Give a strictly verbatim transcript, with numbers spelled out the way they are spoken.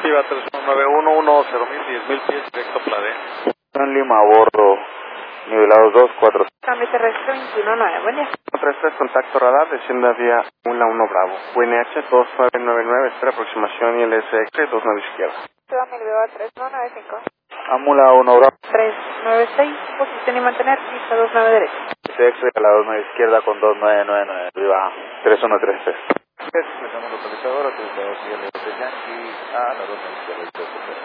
Viva tres uno nueve uno uno cero mil, diez mil pies, directo Plade. San Lima a bordo, nivelados dos cuatro. Cambio terrestre veintiuno nueve, buen día. tres tres, contacto radar, descienda vía uno uno Bravo. U N H dos nueve nueve nueve, espera aproximación I L S X dos nueve izquierda. Ciudad Mil Viva tres uno nueve cinco. Amula uno Bravo. tres nueve seis, posición y mantener, pista dos nueve derecha. Sexo a la dos nueve izquierda con dos nueve nueve nueve. Viva tres uno tres tres. Expresamos localizador, tres dos siete Yankee a la dos nueve izquierda.